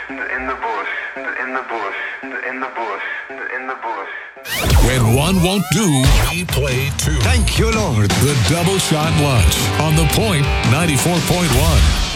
in the bush, in the bush, in the bush, in the bush. When one won't do, we play two. Thank you, Lord. The Double Shot Lunch on The Point 94.1.